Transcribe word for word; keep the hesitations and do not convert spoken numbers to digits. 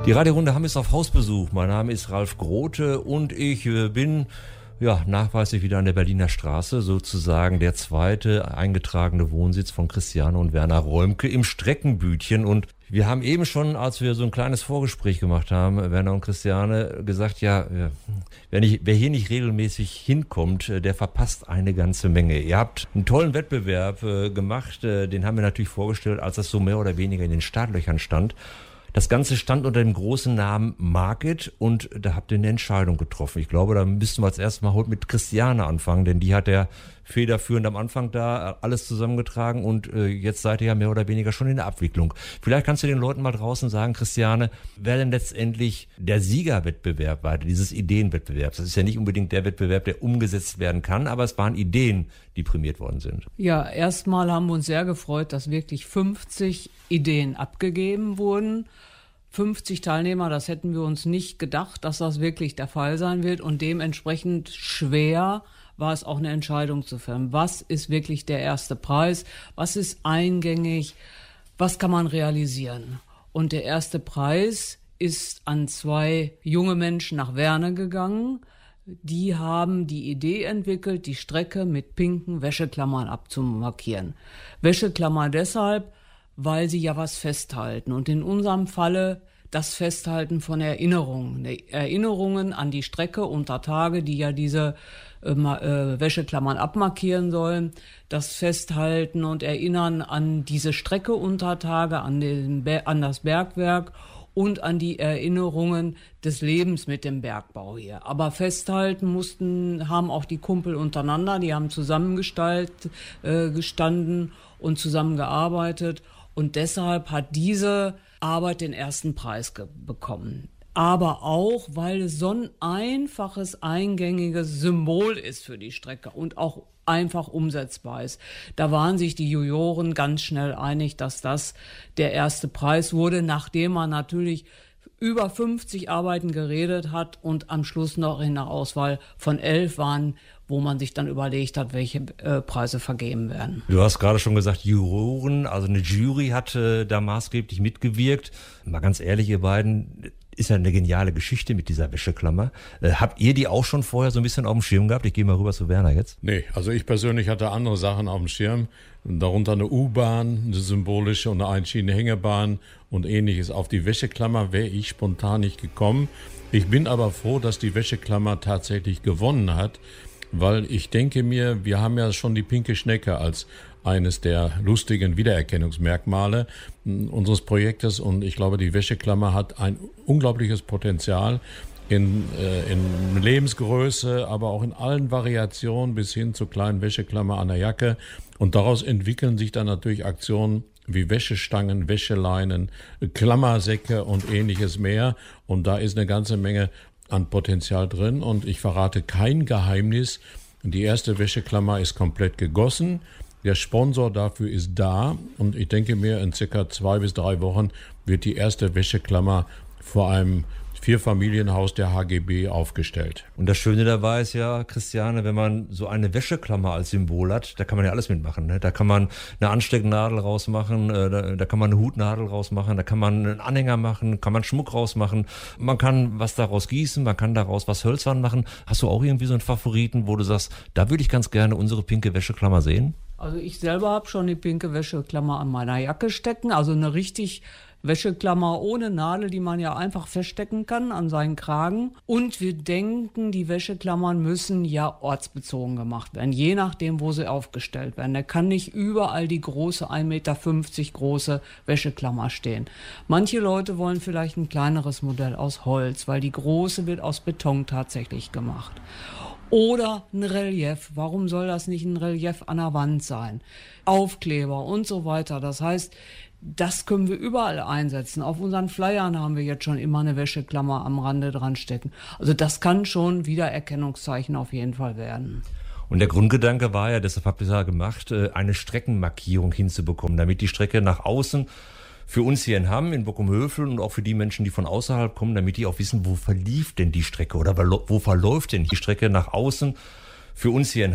Die Radiorunde Hamm ist auf Hausbesuch. Mein Name ist Ralf Grote und ich bin ja nachweislich wieder an der Berliner Straße, sozusagen der zweite eingetragene Wohnsitz von Christiane und Werner Räumke im Streckenbütchen. Und wir haben eben schon, als wir so ein kleines Vorgespräch gemacht haben, Werner und Christiane, gesagt, ja, wer, nicht, wer hier nicht regelmäßig hinkommt, der verpasst eine ganze Menge. Ihr habt einen tollen Wettbewerb äh, gemacht, äh, den haben wir natürlich vorgestellt, als das so mehr oder weniger in den Startlöchern stand. Das Ganze stand unter dem großen Namen Market und da habt ihr eine Entscheidung getroffen. Ich glaube, da müssten wir als erstes mal heute mit Christiane anfangen, denn die hat ja federführend am Anfang da alles zusammengetragen und äh, jetzt seid ihr ja mehr oder weniger schon in der Abwicklung. Vielleicht kannst du den Leuten mal draußen sagen, Christiane, wer denn letztendlich der Siegerwettbewerb war, dieses Ideenwettbewerbs. Das ist ja nicht unbedingt der Wettbewerb, der umgesetzt werden kann, aber es waren Ideen, die prämiert worden sind. Ja, erstmal haben wir uns sehr gefreut, dass wirklich fünfzig Ideen abgegeben wurden. fünfzig Teilnehmer, das hätten wir uns nicht gedacht, dass das wirklich der Fall sein wird und dementsprechend schwer war es auch eine Entscheidung zu fällen. Was ist wirklich der erste Preis? Was ist eingängig? Was kann man realisieren? Und der erste Preis ist an zwei junge Menschen nach Werne gegangen. Die haben die Idee entwickelt, die Strecke mit pinken Wäscheklammern abzumarkieren. Wäscheklammer deshalb, weil sie ja was festhalten. Und in unserem Falle das Festhalten von Erinnerungen. Erinnerungen an die Strecke unter Tage, die ja diese äh, äh, Wäscheklammern abmarkieren sollen. Das Festhalten und Erinnern an diese Strecke unter Tage, an, den Be- an das Bergwerk und an die Erinnerungen des Lebens mit dem Bergbau hier. Aber festhalten mussten, haben auch die Kumpel untereinander, die haben zusammengestanden äh, gestanden und zusammengearbeitet. Und deshalb hat diese Arbeit den ersten Preis ge- bekommen. Aber auch, weil es so ein einfaches, eingängiges Symbol ist für die Strecke und auch einfach umsetzbar ist. Da waren sich die Juroren ganz schnell einig, dass das der erste Preis wurde, nachdem man natürlich über fünfzig Arbeiten geredet hat und am Schluss noch in der Auswahl von elf waren, wo man sich dann überlegt hat, welche äh, Preise vergeben werden. Du hast gerade schon gesagt, Juroren, also eine Jury hat äh, da maßgeblich mitgewirkt. Mal ganz ehrlich, ihr beiden, ist ja eine geniale Geschichte mit dieser Wäscheklammer. Äh, habt ihr die auch schon vorher so ein bisschen auf dem Schirm gehabt? Ich gehe mal rüber zu Werner jetzt. Nee, also ich persönlich hatte andere Sachen auf dem Schirm. Darunter eine U-Bahn, eine symbolische und eine Einschienenhängebahn und ähnliches. Auf die Wäscheklammer wäre ich spontan nicht gekommen. Ich bin aber froh, dass die Wäscheklammer tatsächlich gewonnen hat, weil ich denke mir, wir haben ja schon die pinke Schnecke als eines der lustigen Wiedererkennungsmerkmale unseres Projektes und ich glaube, die Wäscheklammer hat ein unglaubliches Potenzial in, äh, in Lebensgröße, aber auch in allen Variationen bis hin zur kleinen Wäscheklammer an der Jacke und daraus entwickeln sich dann natürlich Aktionen wie Wäschestangen, Wäscheleinen, Klammersäcke und ähnliches mehr und da ist eine ganze Menge an Potenzial drin und ich verrate kein Geheimnis. Die erste Wäscheklammer ist komplett gegossen. Der Sponsor dafür ist da und ich denke mir, in circa zwei bis drei Wochen wird die erste Wäscheklammer vor einem Vierfamilienhaus der H G B aufgestellt. Und das Schöne dabei ist ja, Christiane, wenn man so eine Wäscheklammer als Symbol hat, da kann man ja alles mitmachen. Ne? Da kann man eine Anstecknadel rausmachen, äh, da, da kann man eine Hutnadel rausmachen, da kann man einen Anhänger machen, kann man Schmuck rausmachen, man kann was daraus gießen, man kann daraus was hölzern machen. Hast du auch irgendwie so einen Favoriten, wo du sagst, da würde ich ganz gerne unsere pinke Wäscheklammer sehen? Also ich selber habe schon die pinke Wäscheklammer an meiner Jacke stecken, also eine richtig Wäscheklammer ohne Nadel, die man ja einfach feststecken kann an seinen Kragen. Und wir denken, die Wäscheklammern müssen ja ortsbezogen gemacht werden, je nachdem, wo sie aufgestellt werden. Da kann nicht überall die große ein Meter fünfzig große Wäscheklammer stehen. Manche Leute wollen vielleicht ein kleineres Modell aus Holz, weil die große wird aus Beton tatsächlich gemacht. Oder ein Relief. Warum soll das nicht ein Relief an der Wand sein? Aufkleber und so weiter. Das heißt, das können wir überall einsetzen. Auf unseren Flyern haben wir jetzt schon immer eine Wäscheklammer am Rande dran stecken. Also das kann schon Wiedererkennungszeichen auf jeden Fall werden. Und der Grundgedanke war ja, deshalb habt ihr es ja gemacht, eine Streckenmarkierung hinzubekommen, damit die Strecke nach außen für uns hier in Hamm, in Bockumhövel und auch für die Menschen, die von außerhalb kommen, damit die auch wissen, wo verlief denn die Strecke oder wo verläuft denn die Strecke nach außen für uns hier in